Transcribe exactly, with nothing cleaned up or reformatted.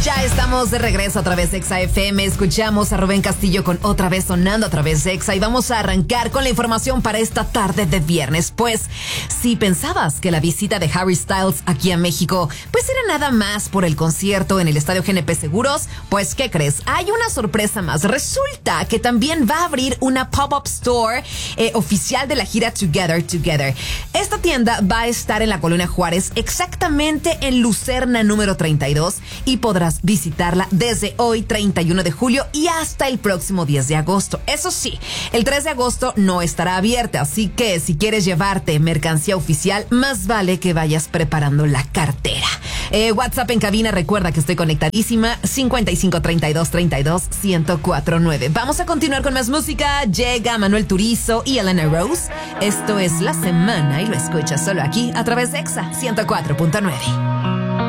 Ya estamos de regreso a través de Exa F M. Escuchamos a Rubén Castillo con Otra Vez Sonando a través de Exa y vamos a arrancar con la información para esta tarde de viernes. Pues, si pensabas que la visita de Harry Styles aquí a México pues era nada más por el concierto en el Estadio G N P Seguros, pues, ¿qué crees? Hay una sorpresa más. Resulta que también va a abrir una pop-up store eh, oficial de la gira Together Together. Esta tienda va a estar en la Colonia Juárez, exactamente en Lucerna número treinta y dos, y podrás visitarla desde hoy, treinta y uno de julio, y hasta el próximo diez de agosto. Eso sí, el tres de agosto no estará abierta, así que si quieres llevarte mercancía oficial, más vale que vayas preparando la cartera. Eh, WhatsApp en cabina, recuerda que estoy conectadísima, cincuenta y cinco, treinta y dos, treinta y dos, ciento cuatro nueve. Vamos a continuar con más música. Llega Manuel Turizo y Elena Rose. Esto es La Semana y lo escuchas solo aquí a través de Exa ciento cuatro punto nueve.